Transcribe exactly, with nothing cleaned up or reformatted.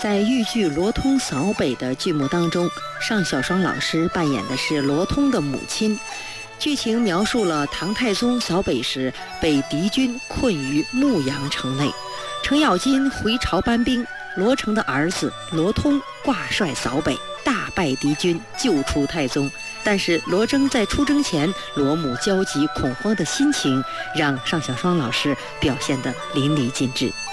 在豫剧《罗通扫北》的剧目当中，尚小双老师扮演的是罗通的母亲。剧情描述了唐太宗扫北时被敌军困于牧羊城内，程咬金回朝搬兵，罗成的儿子罗通挂帅扫北，大败敌军，救出太宗。但是罗征在出征前罗母焦急恐慌的心情，让尚小双老师表现得淋漓尽致。